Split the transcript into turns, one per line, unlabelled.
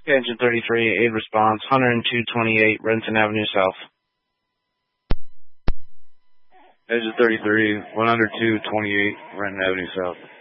Engine 33, aid response, 10228 Renton Avenue South. Engine 33, 10228 Renton Avenue South.